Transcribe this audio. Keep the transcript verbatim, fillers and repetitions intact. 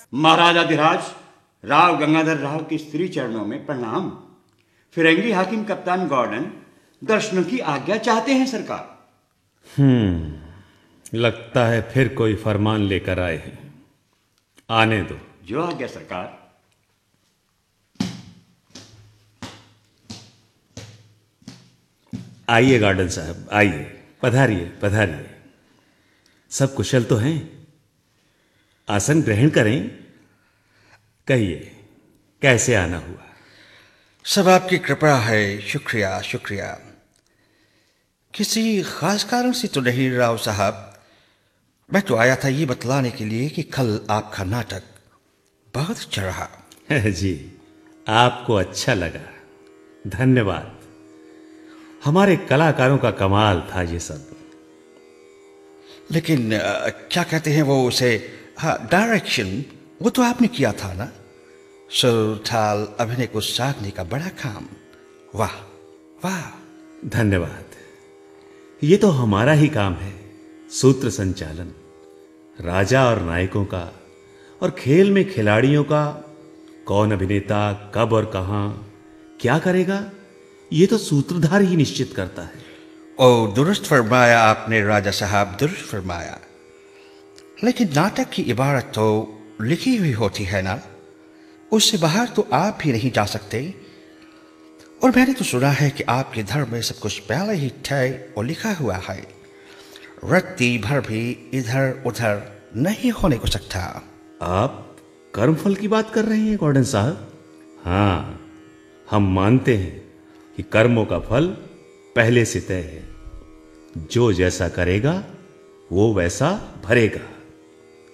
महाराजाधिराज राव गंगाधर राव के स्त्री चरणों में प्रणाम। फिरंगी हाकिम कप्तान गॉर्डन दर्शनों की आज्ञा चाहते हैं सरकार। हम्म लगता है फिर कोई फरमान लेकर आए हैं। आने दो। जो आज्ञा सरकार। आइए गार्डन साहब, आइए, पधारिए पधारिए। सब कुशल तो हैं? आसन ग्रहण करें। कहिए कैसे आना हुआ? सब आपकी कृपा है। शुक्रिया शुक्रिया। किसी खास कारण से तो नहीं राव साहब। मैं तो आया था ये बतलाने के लिए कि कल आपका नाटक बहुत अच्छा रहा। जी, आपको अच्छा लगा, धन्यवाद। हमारे कलाकारों का कमाल था ये सब। लेकिन आ, क्या कहते हैं वो उसे, हाँ, डायरेक्शन वो तो आपने किया था ना। सुर ताल अभिनय को साधने का बड़ा काम। वाह वाह। धन्यवाद। ये तो हमारा ही काम है, सूत्र संचालन। राजा और नायकों का और खेल में खिलाड़ियों का कौन अभिनेता कब और कहां क्या करेगा, ये तो सूत्रधार ही निश्चित करता है। ओ, दुरुस्त फरमाया आपने राजा साहब, दुरुस्त फरमाया। लेकिन नाटक की इबारत तो लिखी हुई होती है ना, उससे बाहर तो आप भी नहीं जा सकते। और मैंने तो सुना है कि आपके धर्म में सब कुछ पहले ही तय और लिखा हुआ है। रत्ती भर भी इधर उधर नहीं होने को सकता। आप कर्मफल की बात कर रहे हैं गॉर्डन साहब? हाँ, हम मानते हैं कि कर्मों का फल पहले से तय है। जो जैसा करेगा वो वैसा भरेगा।